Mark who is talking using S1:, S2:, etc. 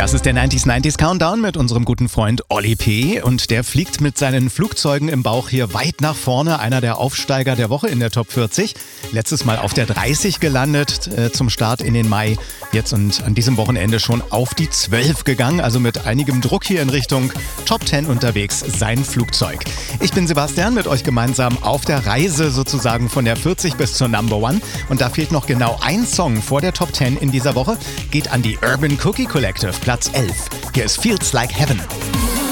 S1: Das ist der 90s Countdown mit unserem guten Freund Olli P. Und der fliegt mit seinen Flugzeugen im Bauch hier weit nach vorne. Einer der Aufsteiger der Woche in der Top 40. Letztes Mal auf der 30 gelandet zum Start in den Mai. Jetzt und an diesem Wochenende schon auf die 12 gegangen. Also mit einigem Druck hier in Richtung Top 10 unterwegs, sein Flugzeug. Ich bin Sebastian, mit euch gemeinsam auf der Reise sozusagen von der 40 bis zur Number One. Und da fehlt noch genau ein Song vor der Top 10 in dieser Woche. Geht an die Urban Cookie Collective, Platz 11. Hier ist Feels Like Heaven.